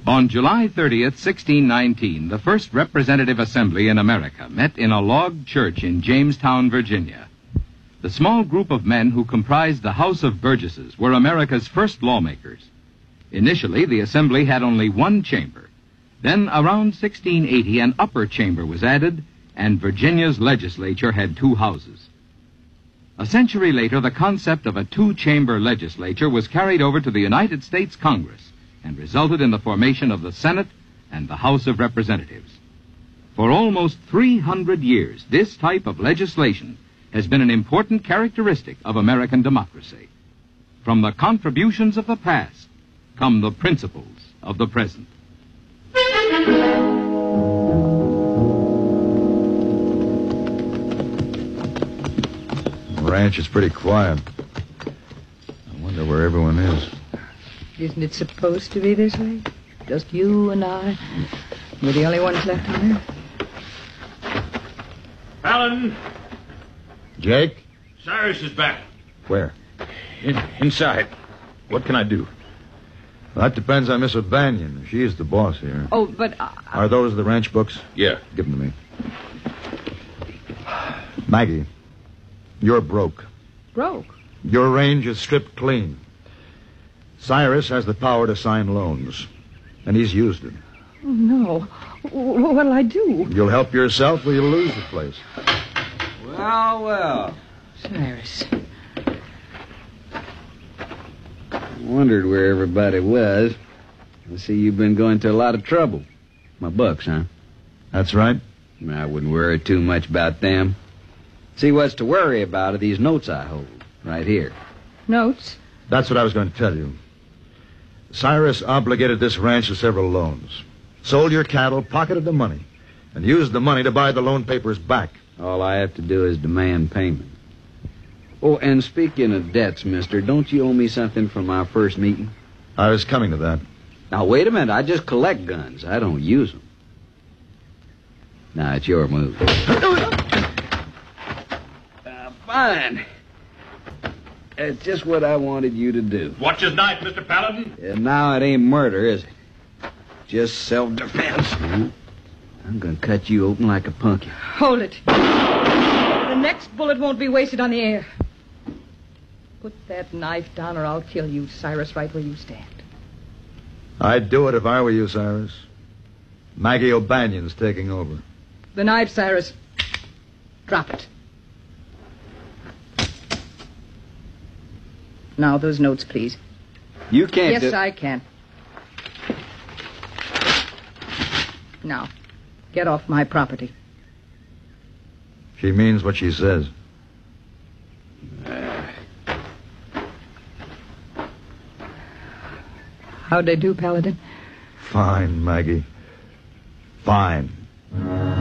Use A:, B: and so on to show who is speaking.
A: On July 30th, 1619, the first representative assembly in America met in a log church in Jamestown, Virginia. The small group of men who comprised the House of Burgesses were America's first lawmakers. Initially, the assembly had only one chamber. Then, around 1680, an upper chamber was added, and Virginia's legislature had two houses. A century later, the concept of a two-chamber legislature was carried over to the United States Congress and resulted in the formation of the Senate and the House of Representatives. For almost 300 years, this type of legislation has been an important characteristic of American democracy. From the contributions of the past come the principles of the present.
B: The ranch is pretty quiet. I wonder where everyone is.
C: Isn't it supposed to be this way? Just you and I. We're the only ones left on Earth.
D: Alan!
B: Jake?
D: Cyrus is back.
B: Where?
D: Inside. What can I do?
B: That depends on Miss O'Banion. She is the boss here.
C: Oh, but...
B: Are those the ranch books?
D: Yeah.
B: Give them to me. Maggie, you're broke.
C: Broke?
B: Your range is stripped clean. Cyrus has the power to sign loans, and he's used it.
C: Oh, no. What'll I do?
B: You'll help yourself or you'll lose the place.
E: Well.
C: Cyrus.
E: Wondered where everybody was. I see you've been going to a lot of trouble. My bucks, huh?
B: That's right.
E: I wouldn't worry too much about them. See, what's to worry about are these notes I hold, right here.
C: Notes?
B: That's what I was going to tell you. Cyrus obligated this ranch to several loans. Sold your cattle, pocketed the money, and used the money to buy the loan papers back.
E: All I have to do is demand payment. Oh, and speaking of debts, mister, don't you owe me something from our first meeting?
B: I was coming to that.
E: Now, wait a minute. I just collect guns. I don't use them. Now, it's your move. Fine. That's just what I wanted you to do.
D: Watch his knife, Mr. Paladin.
E: And now it ain't murder, is it? Just self-defense. I'm gonna cut you open like a pumpkin.
C: Hold it. The next bullet won't be wasted on the air. Put that knife down or I'll kill you, Cyrus, right where you stand.
B: I'd do it if I were you, Cyrus. Maggie O'Banion's taking over.
C: The knife, Cyrus. Drop it. Now, those notes, please.
E: You can't
C: Yes, I can. Now, get off my property.
B: She means what she says.
C: How'd they do, Paladin?
B: Fine, Maggie. Fine.